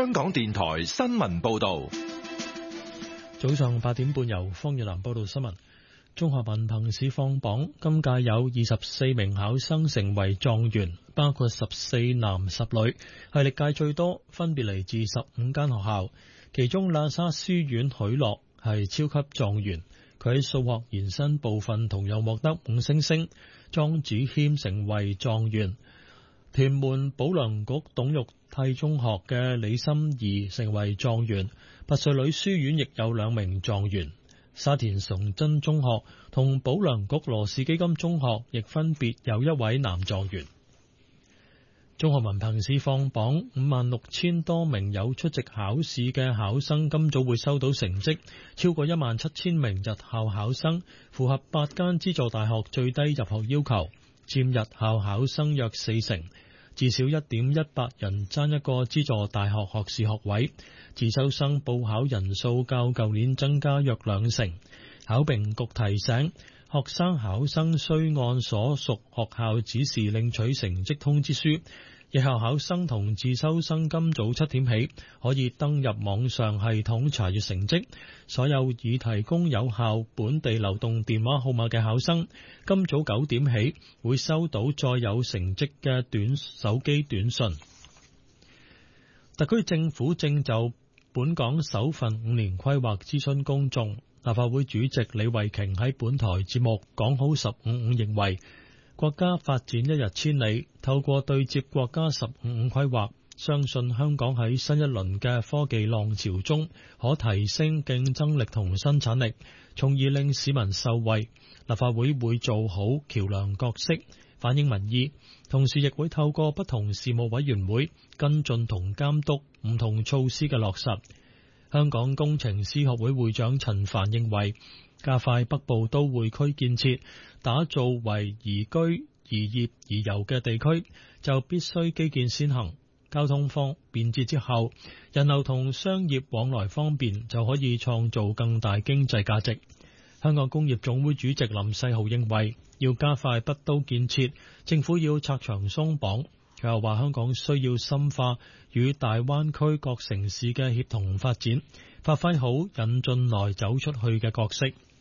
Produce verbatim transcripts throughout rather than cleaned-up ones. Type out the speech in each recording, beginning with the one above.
香港電台新聞報道。 早上八點半由方月蘭報道新聞。中學文憑試放榜，今屆有二十四名考生成為狀元，包括十四男十女，係歷屆最多，分別嚟自十五間學校。其中喇沙書院許樂係超級狀元，佢喺數學延伸部分同樣獲得五星星。莊子謙成為狀元。屯門保良局董玉娣中學嘅李心怡成為狀元。拔萃女書院亦有兩名狀元。沙田崇真中學同保良局羅氏基金中學亦分別有一位男狀元。中學文憑試放榜，五萬六千多名有出席考試嘅考生今早會收到成績，超過一萬七千名日校考生符合八間資助大學最低入學要求，佔日校考生約四成，至少一點一八人爭一個資助大學學士學位。自修生報考人數較舊年增加約兩成。考評局提醒學生考生需按所屬學校指示領取成績通知書。日校考生同自修生今早七點起可以登入網上系統查閱成績。所有已提供有效本地流動電話號碼嘅考生，今早九點起會收到載有成績嘅短手機短信。特區政府正就本港首份五年規劃諮詢公眾。立法會主席李慧瓊喺本台節目講好十五五認為，國家發展一日千里，透過對接國家十五五規劃，相信香港喺新一輪嘅科技浪潮中，可提升競爭力同生產力，從而令市民受惠。立法會會做好橋樑角色，反映民意，同時亦會透過不同事務委員會跟進同監督唔同措施嘅落實。香港工程師學會會長陳帆認為，加快北部都會區建設，打造為宜居、宜業、宜遊嘅地區，就必須基建先行，交通方便捷之後，人流同商業往來方便，就可以創造更大經濟價值。香港工業總會主席林世豪認為，要加快北都建設，政府要拆牆鬆綁。佢又話，香港需要深化與大灣區各城市嘅協同發展，發揮好引進來走出去嘅角色。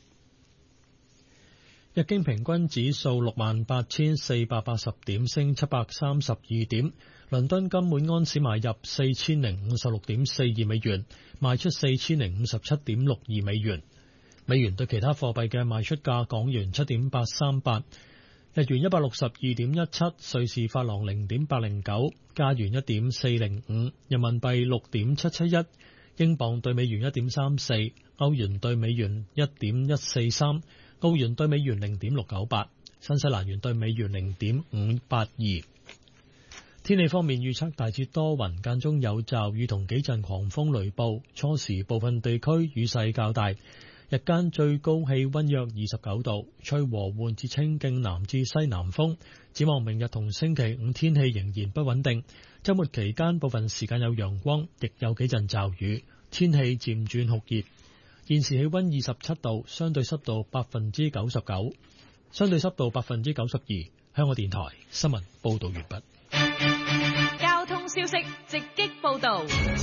日經平均指數六萬八千四百八十點，升七百三十二點。倫敦金每安士買入四千零五十六點四二美元，賣出四千零五十七點六二美元。美元對其他貨幣嘅賣出價：港元七點八三八。日元一百六十二點一七，瑞士法郎零點八零九，加元一點四零五，人民幣六點七七一，英鎊對美元一點三四，歐元對美元一點一四三，澳元對美元零點六九八，新西蘭元對美元零點五八二。天氣方面預測大致多雲，間中有驟雨同幾陣狂風雷暴，初時部分地區雨勢較大。日間最高氣溫約二十九度，吹和緩至清勁南至西南風。展望明日同星期五天氣仍然不穩定，周末期間部分時間有陽光，亦有幾陣驟雨，天氣漸轉酷熱。現時氣溫二十七度，相對濕度百分之九十九，相對濕度百分之九十二。香港電台新聞報道完畢。 交通消息直擊報道。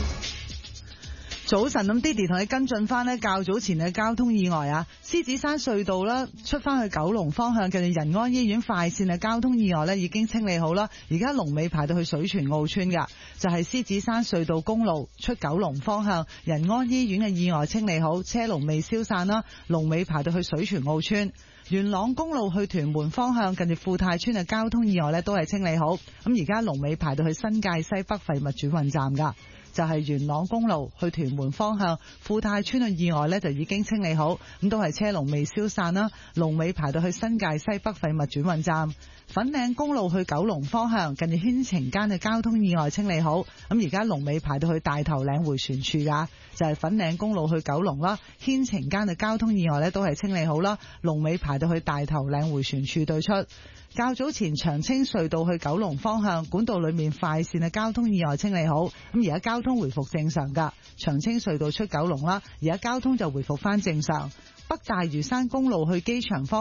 早晨，咁 Diddy 同你跟進翻呢較早前嘅交通意外啊，獅子山隧道啦，出翻去九龍方向近住仁安醫院快線嘅交通意外呢已經清理好啦，而家龍尾排到去水泉澳村噶，就係獅子山隧道公路出九龍方向仁安醫院嘅意外清理好，車龍未消散啦，龍尾排到去水泉澳村。元朗公路去屯門方向近住富泰村嘅交通意外呢都係清理好，咁而家龍尾排到去新界西北廢物轉運站噶。就係元朗公路去屯門方向富泰村嘅意外呢就已經清理好，咁都係車龍未消散啦，龍尾排到去新界西北廢物轉運站。粉嶺公路去九龍方向近住牽晴間嘅交通意外清理好，咁而家龍尾排到去大頭嶺迴旋處噶，就係粉嶺公路去九龍啦，牽晴間嘅交通意外呢都係清理好啦，龍尾排到去大頭嶺迴旋處對出。較早前長青隧道去九龍方向管道裏面快線嘅交通意外清理好，咁而家交通回復正常噶，長青隧道出九龍啦，而家交通就回復翻正常。北大嶼山公路去機場方向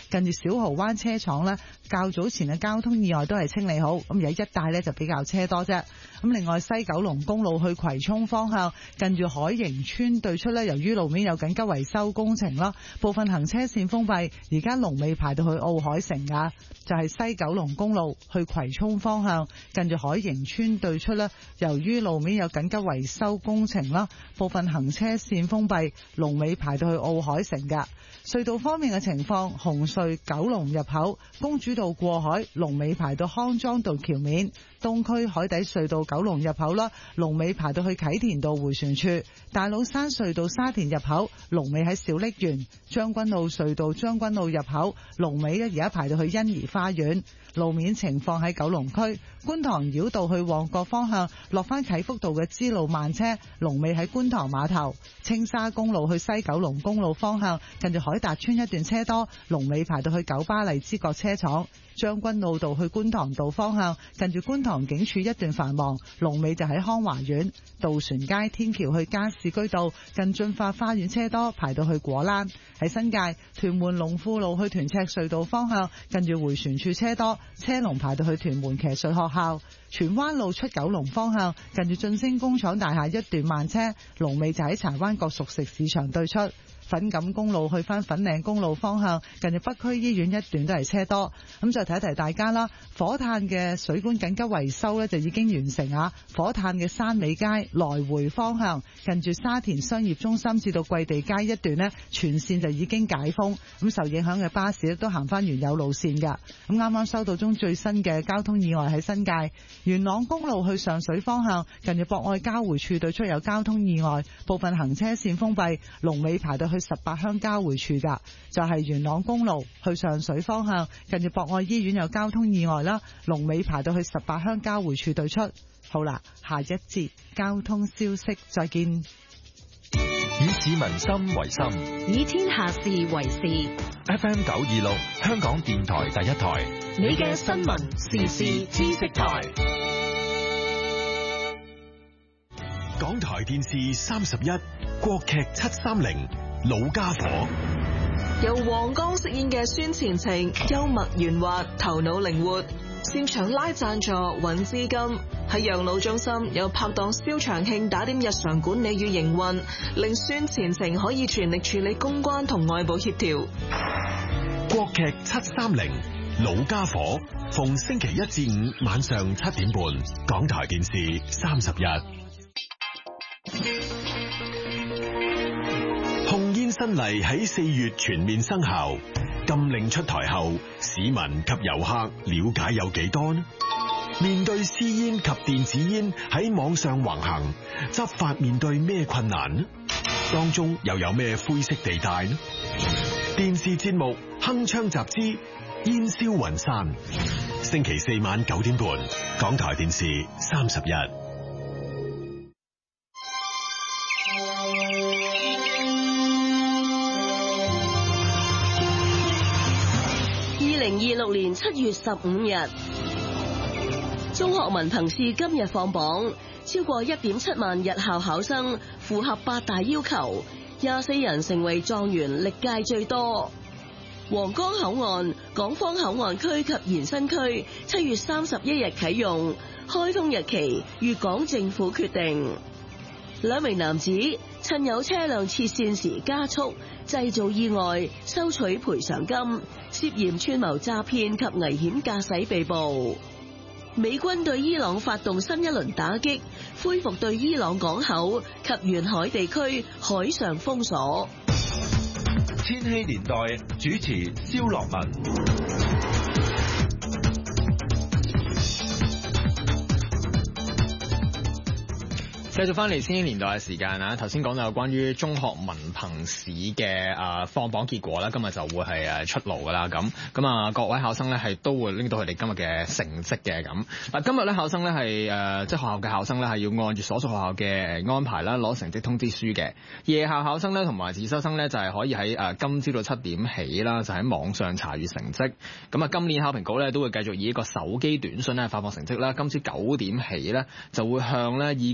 近住小蠔灣車廠呢，較早前嘅交通意外都係清理好，咁而家一帶呢就比較車多啫。咁另外西九龍公路去葵涌方向，近住海盈村對出呢，由於路面有緊急維修工程啦，部分行車線封閉，而家龍尾排到去奧海城噶，就係西九龍公路去葵涌方向，近住海盈村對出呢，由於路面有緊急維修工程啦，部分行車線封閉，龍尾排到去奧海城噶。隧道方面嘅情況，紅隧九龍入口公主道過海，龍尾排到康莊道橋面；東區海底隧道九龍入口啦，龍尾排到去啟田道迴旋處；大老山隧道沙田入口龍尾喺小瀝源；將軍澳隧道將軍澳入口龍尾咧而家排到去欣怡花園。路面情況喺九龍區觀塘繞道去旺角方向，落返啟福道嘅支路慢車，龍尾喺觀塘碼頭；青沙公路去西九龍公路方向，近住海達村一段車多，龍尾排到去九巴荔枝角車廠。將軍澳道去觀塘道方向，近住觀塘警署一段繁忙，龍尾就喺康華苑。渡船街天橋去加士居道，近駿發花園車多，排到去果欄。喺新界屯門龍富路去屯赤隧道方向，近住迴旋處車多，車龍排到去屯門騎術學校。荃灣路出九龍方向，近住晉升工廠大廈一段慢車，龍尾就喺柴灣角熟食市場對出。粉錦公路去返粉嶺公路方向，近住北區醫院一段都係車多。咁就提一提大家啦，火炭嘅水管緊急維修呢就已經完成啊！火炭嘅山尾街來回方向，近住沙田商業中心至到桂地街一段呢，全線就已經解封。咁受影響嘅巴士都行返原有路線㗎。咁啱啱收到中最新嘅交通意外喺新界元朗公路去上水方向，近住博愛交匯處對出有交通意外，部分行車線封閉，龍尾排到去十八鄉交匯處噶，就係元朗公路去上水方向，近住博愛醫院有交通意外啦，龍尾排到去十八鄉交匯處對出。好啦，下一節交通消息再見。 以市民心為心， 以天下事為事。 F M 九二六，香港電台第一台， 你嘅新聞時事知識台。 港台電視三十一，國劇七三零，老家伙。 由黃剛飾演嘅孫前程，幽默圓滑，頭腦靈活，擅長拉贊助、揾資金。喺養老中心有拍檔蕭長慶打點日常管理與營運，令孫前程可以全力處理公關同外部協調。 國劇七三零，老家伙，逢星期一至五晚上七點半，港台電視三十一。控煙新例喺四月全面生效，禁令出台後，市民及遊客了解有幾多呢？面對私煙及電子煙喺網上橫行，執法面對咩困難呢？當中又有咩灰色地帶呢？電視節目《鏗鏘集之煙消雲散》，星期四晚九點半，港台電視三十一。 二零二六年七月十五日，中學文憑試今日放榜，超過一點七萬日校考生符合八大要求，廿四人成為狀元，歷屆最多。皇崗口岸、港方口岸區及延伸區七月三十一日啟用，開通日期粵港政府決定。兩名男子趁有車輛切線時加速，製造意外，收取賠償金，涉嫌串謀詐騙及危險駕駛被捕。美軍對伊朗發動新一輪打擊，恢復對伊朗港口及沿海地區海上封鎖。 千禧年代主持蕭樂文。 繼續翻嚟千禧年代嘅時間啊，頭先講到有關於中學文憑試嘅誒放榜結果啦，今日就會係誒出爐噶啦，咁咁啊各位考生咧係都會拎到佢哋今日嘅成績嘅咁。嗱，今日咧考生咧係誒即係學校嘅考生咧係要按住所屬學校嘅安排啦，攞成績通知書嘅。夜校考生咧同埋自修生咧就係可以喺誒今朝到七點起啦，就喺網上查閱成績。咁啊，今年考評局咧都會繼續以一個手機短信咧發放成績啦。今朝九點起咧就會向咧已經提供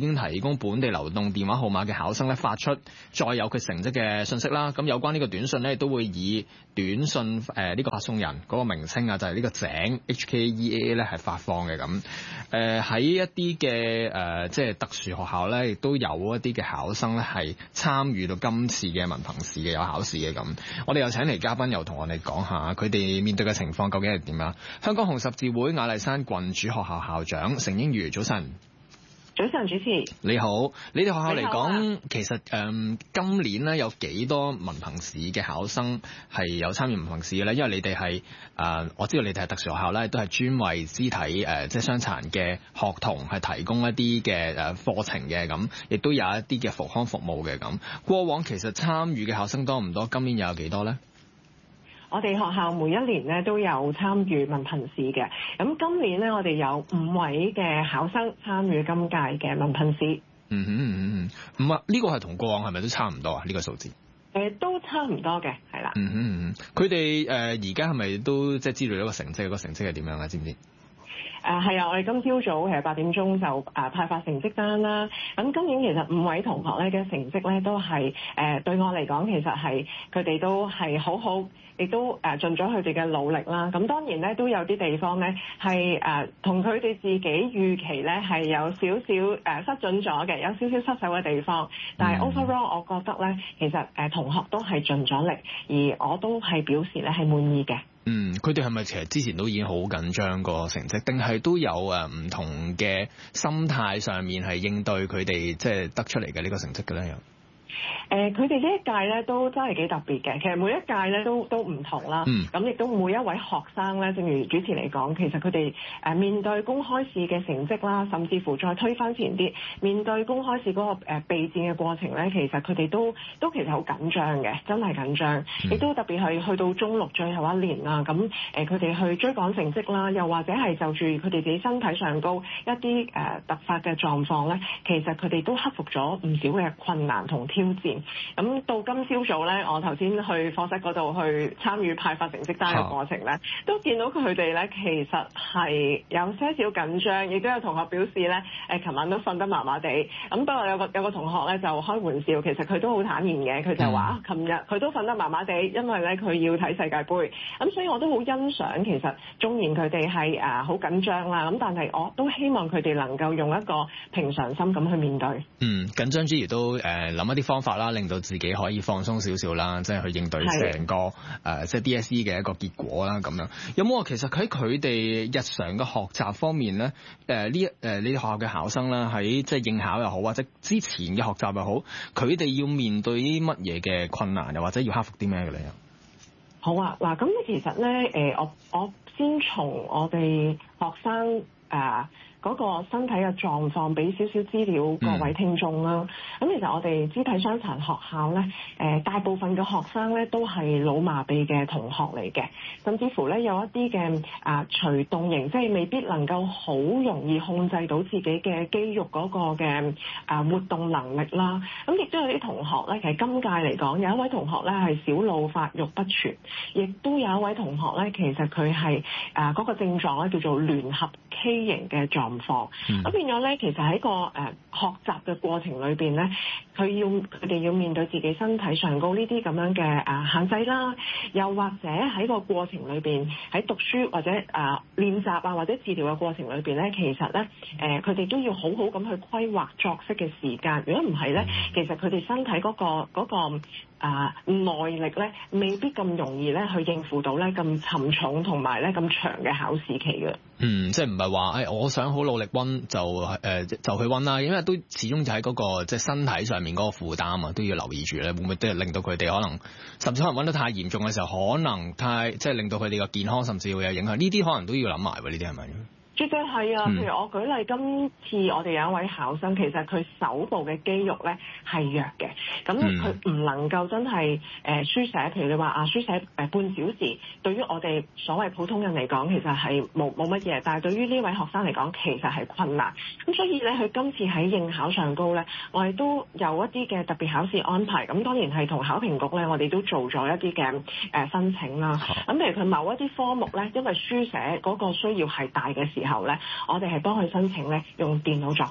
供本地流動電話號碼嘅考生咧發出載有佢成績嘅信息啦。咁有關呢個短信咧，都會以短信誒呢、呃這個發送人嗰個名稱啊，就係、是、呢個井 H K E A 咧係發放嘅咁。誒喺一啲嘅誒即係特殊學校咧，亦都有一啲嘅考生咧係參與到今次嘅文憑試嘅有考試嘅咁。我哋又請嚟嘉賓，又同我哋講下佢哋面對嘅情況究竟係點啊？香港紅十字會雅麗珊郡主學校校長成英餘，早晨。 早晨，主持你好。你哋學校嚟講， 啊、 其實誒、嗯、今年咧有幾多文憑試嘅考生係有參與文憑試嘅咧？因為你哋係誒，我知道你哋係特殊學校咧，都係專為肢體誒、呃、即係傷殘嘅學童係提供一啲嘅誒課程嘅咁，亦都有一啲嘅復康服務嘅咁。過往其實參與嘅考生多唔多？今年又有幾多咧？ 我哋學校每一年咧都有參與文憑試嘅，咁今年咧我哋有五位嘅考生參與今屆嘅文憑試。 嗯哼嗯嗯嗯，唔啊，呢個係同過往係咪都差唔多啊？呢個數字？ 誒，都差唔多嘅，係啦。 嗯哼嗯嗯，佢哋誒而家係咪都即係知道咗個成績？個成績係點樣啊？知唔知？ 誒係啊！我哋今朝早其實八點鐘就誒派發成績單啦。咁今年其實五位同學咧嘅成績咧都係誒對我嚟講，其實係佢哋都係好好，亦都誒盡咗佢哋嘅努力啦。咁當然咧都有啲地方咧係誒同佢哋自己預期咧係有少少誒失準咗嘅，有少少失手嘅地方。但係 overall 我覺得咧，其實誒同學都係盡咗力，而我都係表示咧係滿意嘅。 嗯，佢哋係咪其實之前都已經好緊張個成績，定係都有誒唔同嘅心態上面係應對佢哋即係得出嚟嘅呢個成績嘅咧？又？ 誒佢哋呢一屆咧都真係幾特別嘅，其實每一屆咧都都唔同啦。咁亦、嗯、都每一位學生咧，正如主持嚟講，其實佢哋誒面對公開試嘅成績啦，甚至乎再推翻前啲，面對公開試嗰個誒備戰嘅過程咧，其實佢哋都都其實好緊張嘅，真係緊張。亦、嗯、都特別係去到中六最後一年啦，咁誒佢哋去追趕成績啦，又或者係就住佢哋自己身體上高一啲誒、呃、突發嘅狀況咧，其實佢哋都克服咗唔少嘅困難同挑戰。咁到今朝早咧，我頭先去課室嗰度去參與派發成績單嘅過程咧，都見到佢哋咧其實係有些少緊張，亦都有同學表示咧，誒琴晚都瞓得麻麻地。咁不過有個有個同學咧就開玩笑，其實佢都好坦然嘅，佢就話：琴日佢都瞓得麻麻地，因為咧佢要睇世界盃。咁所以我都好欣賞，其實縱然佢哋係誒好緊張啦，咁但係我都希望佢哋能夠用一個平常心咁去面對。 嗯，緊張之餘都誒諗、呃、一啲方法啦，令到自己可以放鬆少少啦，即係去應對成個誒、呃、即係 D S E 嘅一個結果啦咁樣。有冇話其實喺佢哋日常嘅學習方面咧，誒呢誒呢啲學校嘅考生啦，喺即係應考又好，或者之前嘅學習又好，佢哋要面對啲乜嘢嘅困難，又或者要克服啲咩嘅咧？ 好啊，嗱，咁其實咧，誒我我先從我哋學生誒。呃嗰個身體嘅狀況，俾少少資料各位聽眾啦。咁、嗯、其實我哋肢體傷殘學校咧，誒大部分嘅學生咧都係腦麻痹嘅同學嚟嘅，甚至乎咧有一啲嘅啊隨動型，即係未必能夠好容易控制到自己嘅肌肉嗰個嘅啊活動能力啦。咁亦都有啲同學咧，其實今屆嚟講，有一位同學咧係小腦發育不全，亦都有一位同學咧，其實佢係啊嗰個症狀咧叫做聯合畸形嘅狀況。咁、嗯、變咗咧，其實喺個誒、呃、學習嘅過程裏邊咧，佢要佢哋要面對自己身體上高呢啲咁樣嘅誒、呃、限制啦，又或者喺個過程裏邊喺讀書或者誒、呃、練習啊或者治療嘅過程裏邊咧，其實咧誒佢哋都要好好咁去規劃作息嘅時間。如果唔係咧，其實佢哋身體嗰、嗰個嗰、嗰個啊耐力咧，未必咁容易咧去應付到咧咁沉重同埋咧咁長嘅考試期嘅。 嗯，即係唔係話誒，我想好努力溫就誒、呃、就去溫啦，因為都始終就喺嗰、嗰個即係身體上面嗰個負擔啊，都要留意住咧，會唔會都係令到佢哋可能甚至可能溫得太嚴重嘅時候，可能太即係令到佢哋個健康甚至會有影響。呢啲可能都要諗埋喎，呢啲係咪？ 絕對係啊！譬如我舉例，今次我哋有一位考生，其實佢手部嘅肌肉咧係弱嘅，咁佢唔能夠真係誒書寫。譬如你話啊，書寫誒半小時，對於我哋所謂普通人嚟講，其實係冇冇乜嘢，但係對於呢位學生嚟講，其實係困難。咁所以咧，佢今次喺應考上高咧，我哋都有一啲嘅特別考試安排。咁當然係同考評局咧，我哋都做咗一啲嘅誒申請啦。咁譬如佢某一啲科目咧，因為書寫嗰個需要係大嘅時候，後咧，我哋係幫佢申請咧，用電腦作答。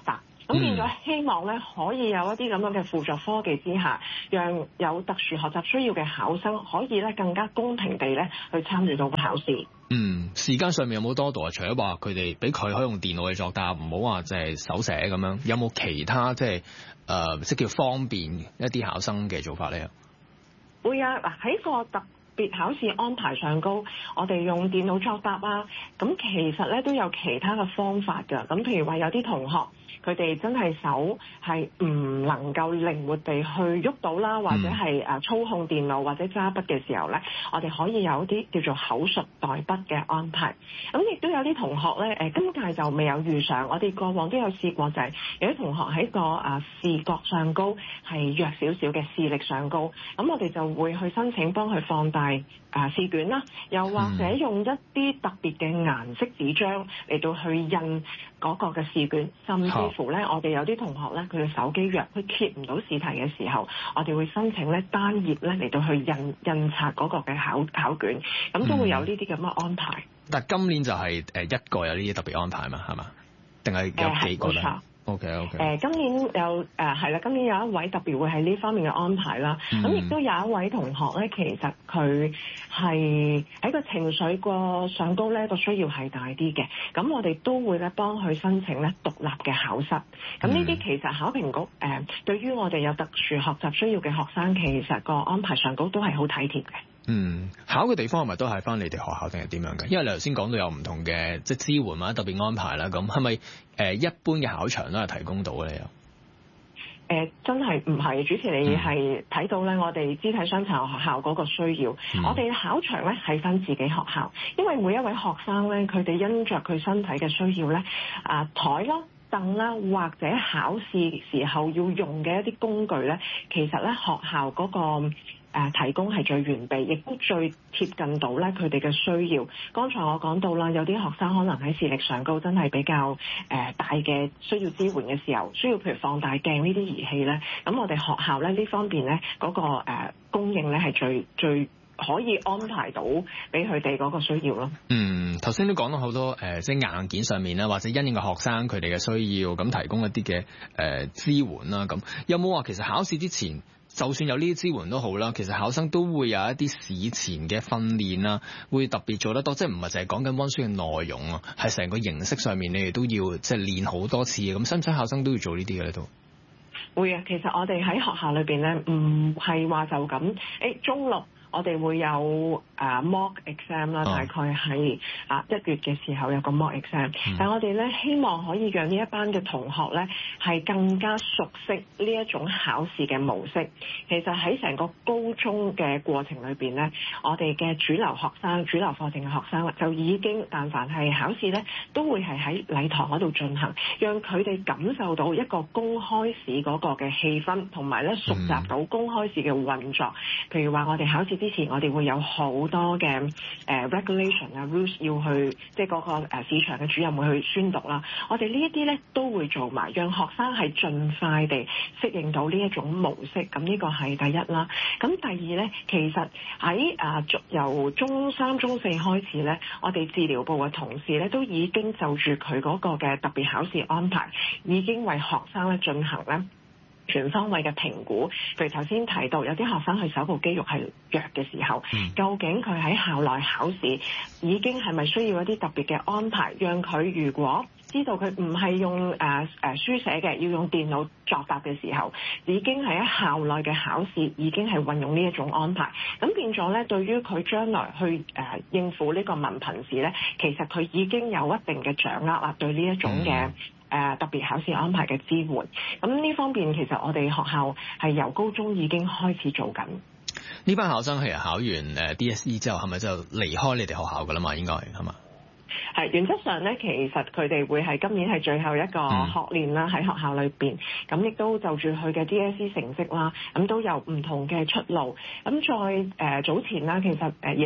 咁變咗希望咧可以有一啲咁樣嘅輔助科技之下，讓有特殊學習需要嘅考生可以咧更加公平地咧去參與到個考試。 嗯，時間上面有冇多度啊？除咗話佢哋俾佢可以用電腦去作答，唔好話即係手寫咁樣，有冇其他即係誒即叫方便一啲考生嘅做法咧？ 會啊，嗱喺個特別考試安排上高，我哋用電腦作答啊，咁其實咧都有其他嘅方法㗎。咁譬如話有啲同學，佢哋真係手係唔能夠靈活地去喐到啦，或者係誒操控電腦或者揸筆嘅時候咧，我哋可以有啲叫做口述代筆嘅安排。咁亦都有啲同學咧，誒今屆就未有遇上，我哋過往都有試過，就係有啲同學喺個誒視覺上高係弱少少嘅視力上高，咁我哋就會去申請幫佢放大誒試卷啦，又或者用一啲特別嘅顏色紙張嚟到去印嗰個嘅試卷，甚至乎咧，我哋有啲同學咧，佢嘅手機弱，佢揭唔到試題嘅時候，我哋會申請咧單頁咧嚟到去印印刷嗰個嘅考考卷，咁都會有呢啲咁嘅安排。嗯、 但係今年就係誒一個有呢啲特別安排嘛，係嘛？定係有幾個咧？呃 O K O K。誒今年有誒係啦，今年有一位特別會喺呢方面嘅安排啦。咁亦都有一位同學咧，其實佢係喺個情緒個上高咧個需要係大啲嘅。咁我哋都會咧幫佢申請咧獨立嘅考室。咁呢啲其實考評局誒、呃、對於我哋有特殊學習需要嘅學生，其實個安排上高都係好體貼嘅。 嗯，考嘅地方係咪都係翻你哋學校定係點樣嘅？因為你頭先講到有唔同嘅即係支援或者特別安排啦，咁係咪誒一般嘅考場都係提供到嘅咧？又誒真係唔係，主持你係睇到咧，我哋肢體傷殘學校嗰個需要，嗯、我哋考場咧係翻自己學校，因為每一位學生咧，佢哋因着佢身體嘅需要咧，啊台啦、凳啦，或者考試時候要用嘅一啲工具咧，其實咧學校嗰、嗰個。誒提供係最完備，亦都最貼近到咧佢哋嘅需要。剛才我講到啦，有啲學生可能喺視力上高真係比較誒、呃、大嘅需要支援嘅時候，需要譬如放大鏡呢啲儀器咧，咁我哋學校咧呢方面咧嗰、嗰個誒、呃、供應咧係最最可以安排到俾佢哋嗰個需要咯。 嗯，頭先都講到好多誒、呃，即係硬件上面啦，或者因應個學生佢哋嘅需要，咁提供一啲嘅誒支援啦。咁有冇話其實考試之前？就算有呢啲支援都好啦，其實考生都會有一啲試前嘅訓練啦，會特別做得多，即係唔係淨係講緊溫書嘅內容啊，係成個形式上面你哋都要即係練好多次嘅，咁使唔使考生都要做呢啲嘅咧都？ 會啊，其實我哋喺學校裏邊咧，唔係話就咁，誒、欸、中六。我哋會有誒、uh, mock exam 啦，大概係啊一月嘅時候有個 mock exam，、嗯、但係我哋咧希望可以讓呢一班嘅同學咧係更加熟悉呢一種考試嘅模式。其實喺成個高中嘅過程裏邊咧，我哋嘅主流學生、主流課程嘅學生就已經，但凡係考試咧，都會係喺禮堂嗰度進行，讓佢哋感受到一個公開試嗰個嘅氣氛，同埋咧熟習到公開試嘅運作。譬如話我哋考試之前，我哋會有好多嘅誒、uh, regulation 啊 rules 要去，即係嗰個誒試場嘅主任會去宣讀啦。我哋呢一啲咧都會做埋，讓學生係盡快地適應到呢一種模式。咁呢個係第一啦。咁第二咧，其實喺啊由中三、中四開始咧，我哋治療部嘅同事咧都已經就住佢嗰個嘅特別考試安排，已經為學生咧進行咧全方位嘅評估。譬如頭先提到有啲學生佢手部肌肉係弱嘅時候，嗯、究竟佢喺校內考試已經係咪需要一啲特別嘅安排，讓佢如果知道佢唔係用誒誒、呃呃、書寫嘅，要用電腦作答嘅時候，已經係喺校內嘅考試已經係運用呢一種安排。咁變咗咧，對於佢將來去誒、呃、應付呢個文憑試咧，其實佢已經有一定嘅掌握啦，對呢一種嘅誒、呃、特別考試安排嘅支援。咁呢方面其實我哋學校係由高中已經開始做緊。 呢班考生係考完誒 D S E 之後，係咪就離開你哋學校噶啦嘛？應該係嘛？ 係原則上咧，其實佢哋會係今年係最後一個學年啦，喺學校裏邊，咁亦都就住佢嘅 D S E 成績啦，咁都有唔同嘅出路。咁再誒、呃、早前啦，其實誒而家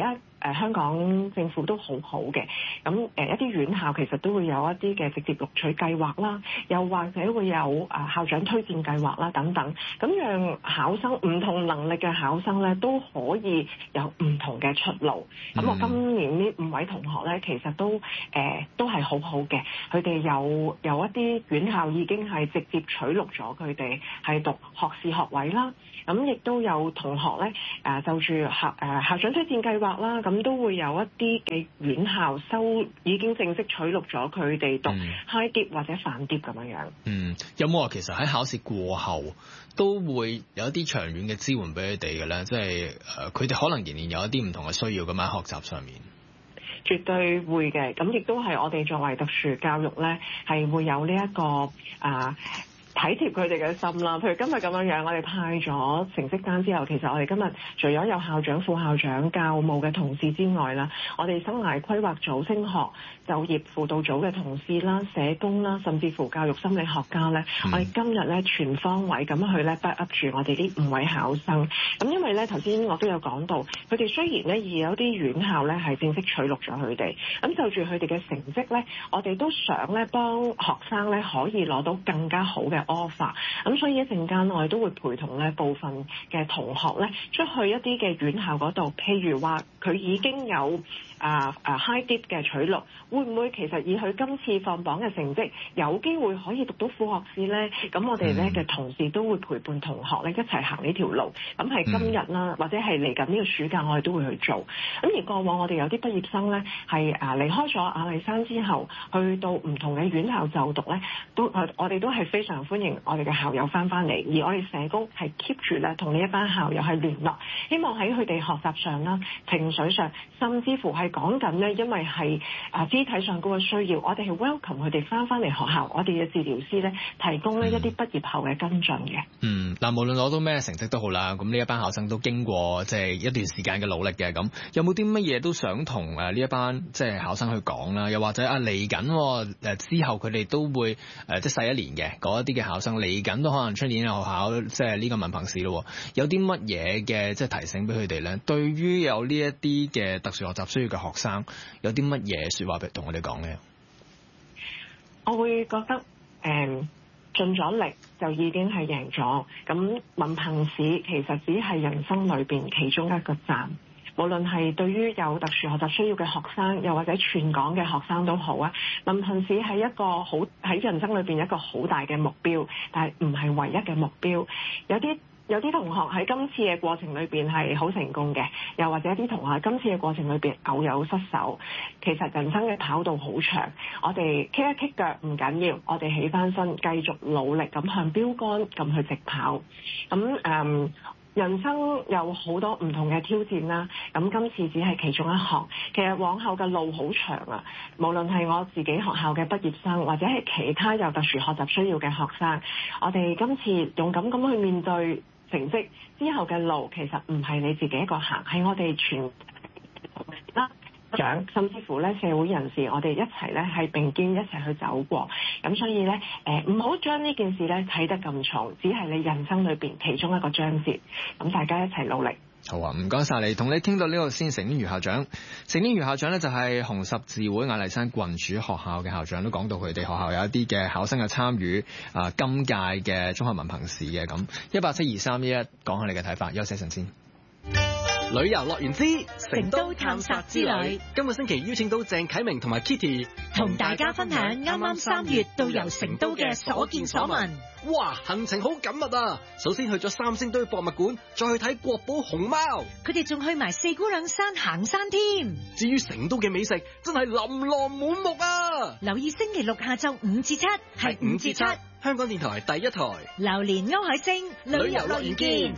呃、香港政府都好好嘅。咁、呃、一啲院校其實都會有一啲嘅直接錄取計劃啦，又或者會有啊校長推薦計劃啦等等，咁讓考生唔同能力嘅考生咧都可以有唔同嘅出路。咁、嗯、我今年呢五位同學咧，其實都誒、呃、都係好好嘅，佢哋有有一啲院校已經係直接取錄咗佢哋係讀學士學位啦。咁亦都有同學咧，誒就住校誒校長推薦計劃啦，咁都會有一啲嘅院校收已經正式取錄咗佢哋讀 high dip 或者泛 dip 咁樣樣。 嗯，有冇話其實喺考試過後都會有一啲長遠嘅支援俾佢哋嘅咧？即係誒，佢哋可能仍然有一啲唔同嘅需要咁喺學習上面。 絕對會嘅，咁亦都係我哋作為特殊教育咧，係會有呢、這、一個啊。體貼佢哋嘅心啦，譬如今日咁樣樣，我哋派咗成績單之後，其實我哋今日除咗有校長、副校長、教務嘅同事之外啦，我哋生涯規劃組、升學就業輔導組嘅同事啦、社工啦，甚至乎教育心理學家咧，嗯、我哋今日咧全方位咁去咧 back up 住我哋呢五位考生。咁因為咧頭先我都有講到，佢哋雖然咧而有啲院校咧係正式取錄咗佢哋，咁就住佢哋嘅成績咧，我哋都想咧幫學生咧可以攞到更加好嘅offer，咁所以一陣間我哋都會陪同咧部分嘅同學咧出去一啲嘅院校嗰度，譬如話佢已經有啊啊 high dip 嘅取錄，會唔會其實以佢今次放榜嘅成績有機會可以讀到副學士咧？咁我哋咧嘅同事都會陪伴同學咧一齊行呢條路。咁係今日啦，或者係嚟緊呢個暑假，我哋都會去做。咁而過往我哋有啲畢業生咧係啊離開咗亞麗山之後，去到唔同嘅院校就讀咧，都我哋都係非常歡迎我哋嘅校友翻翻嚟，而我哋社工係 keep 住咧同呢一班校友係聯絡，希望喺佢哋學習上啦、情緒上，甚至乎係講緊咧，因為係啊肢體上高嘅需要，我哋係 welcome 佢哋翻翻嚟學校，我哋嘅治療師咧提供呢一啲畢業後嘅跟進嘅。 嗯，嗱，無論攞到咩成績都好啦，咁呢一班考生都經過即係一段時間嘅努力嘅，咁有冇啲乜嘢都想同誒呢一班即係考生去講啦？又或者啊嚟緊誒之後佢哋都會誒即係細一年嘅嗰一啲嘅考生嚟緊都可能出年有考即係呢個文憑試咯，有啲乜嘢嘅即係提醒俾佢哋咧？對於有呢一啲嘅特殊學習需要嘅學生，有啲乜嘢説話俾同我哋講咧？ 我會覺得誒、嗯、盡咗力就已經係贏咗。咁文憑試其實只係人生裏邊其中一個站。無論係對於有特殊學習需要嘅學生，又或者全港嘅學生都好啊，文憑試係一個好喺人生裏邊一個好大嘅目標，但係唔係唯一嘅目標。有啲有啲同學喺今次嘅過程裏邊係好成功嘅，又或者一啲同學喺今次嘅過程裏邊偶有失手。其實人生嘅跑道好長，我哋棘一棘腳唔緊要，我哋起翻身，繼續努力咁向標杆咁去直跑。咁誒。嗯人生有好多唔同嘅挑戰啦，咁今次只係其中一項。其實往後嘅路好長啊，無論係我自己學校嘅畢業生，或者係其他有特殊學習需要嘅學生，我哋今次勇敢咁去面對成績之後嘅路，其實唔係你自己一個行，係我哋全啦。長甚至乎咧社會人士，我哋一齊咧係並肩一齊去走過，咁所以咧誒唔好將呢件事咧睇得咁重，只係你人生裏邊其中一個章節，咁大家一齊努力。 好啊，唔該晒你，同你傾到呢個先。成年余校長，成年余校長咧就係紅十字會亞麗山郡主學校嘅校長，都講到佢哋學校有一啲嘅考生嘅參與啊，今屆嘅中學文憑試嘅咁，一八七二三一一講下你嘅睇法，休息陣先。 旅遊樂園之成都探索之旅， 今個星期邀請到鄭啟明同埋 Kitty 同大家分享啱啱三月到遊成都嘅所見所聞。 哇，行程好緊密啊！首先去咗三星堆博物館，再去睇國寶熊貓， 佢哋仲去埋四姑娘山行山添。 至於成都嘅美食，真係琳琅滿目啊！ 留意星期六下晝五至七，係五至七， 香港電台第一台， 榴蓮歐海星旅遊樂園見。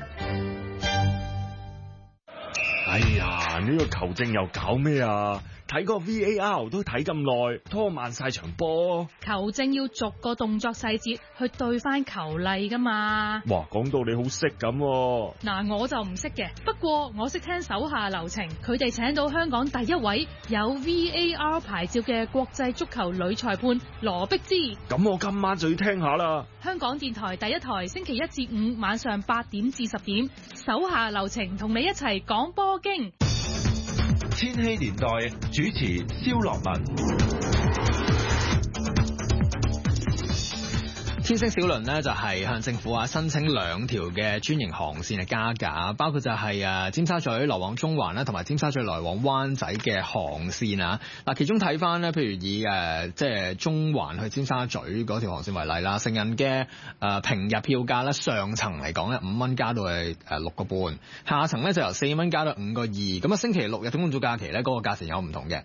哎呀，呢個球證又搞咩啊？睇個 V A R 都睇咁耐，拖慢晒場波。 球證要逐個動作細節去對翻球例噶嘛。 哇，講到你好識咁。 嗱，我就唔識嘅，不過我識聽手下留情。佢哋請到香港第一位有 V A R 牌照嘅國際足球女裁判羅碧芝。 咁我今晚就要聽下啦。 香港電台第一台星期一至五晚上八點至十點，手下留情同你一齊講波經。 千禧年代主持蕭樂文。 天星小輪呢就係向政府啊申請兩條嘅專營航線嘅加價，包括就係誒尖沙咀來往中環啦，同埋尖沙咀來往灣仔嘅航線啊。嗱，其中睇翻呢，譬如以誒即係中環去尖沙咀嗰條航線為例啦，成人嘅誒平日票價咧，上層嚟講咧五蚊加到係誒六個半，下層咧就由四蚊加到五個二。咁啊，星期六日公眾假期咧嗰個價錢有唔同嘅，